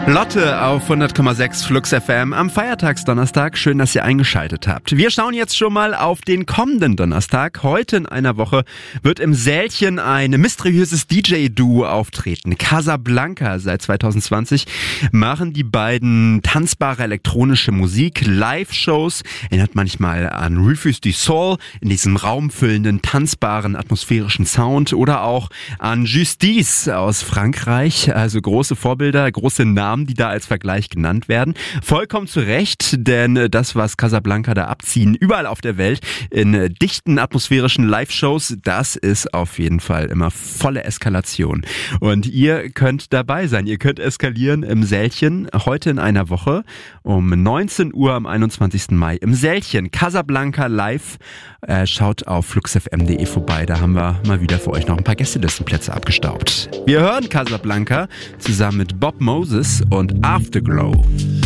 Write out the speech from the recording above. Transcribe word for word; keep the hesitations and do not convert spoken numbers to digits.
Lotte auf hundert Komma sechs Flux F M am Feiertagsdonnerstag. Schön, dass ihr eingeschaltet habt. Wir schauen jetzt schon mal auf den kommenden Donnerstag. Heute in einer Woche wird im Sälchen ein mysteriöses D J-Duo auftreten. Casablanca. Seit zwanzig zwanzig machen die beiden tanzbare elektronische Musik. Live-Shows erinnert manchmal an Rufus du Sol in diesem raumfüllenden, tanzbaren, atmosphärischen Sound oder auch an Justice aus Frankreich. Also große Vorbilder, große Namen, die da als Vergleich genannt werden. Vollkommen zu Recht, denn das, was Casablanca da abziehen, überall auf der Welt, in dichten atmosphärischen Live-Shows, das ist auf jeden Fall immer volle Eskalation. Und ihr könnt dabei sein. Ihr könnt eskalieren im Sälchen heute in einer Woche um neunzehn Uhr am einundzwanzigsten Mai. Im Sälchen Casablanca live. Äh, schaut auf fluxfm punkt de vorbei. Da haben wir mal wieder für euch noch ein paar Gästelistenplätze abgestaubt. Wir hören Casablanca zusammen mit Bob Moses und Afterglow.